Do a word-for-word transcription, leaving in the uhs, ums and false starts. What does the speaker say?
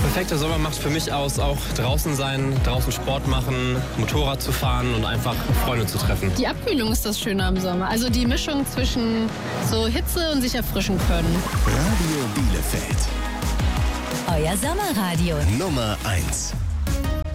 perfekter Sommer macht für mich aus, auch draußen sein, draußen Sport machen, Motorrad zu fahren und einfach Freunde zu treffen. Die Abkühlung ist das Schöne am Sommer. Also die Mischung zwischen so Hitze und sich erfrischen können. Radio Bielefeld. Euer Sommerradio. Nummer eins.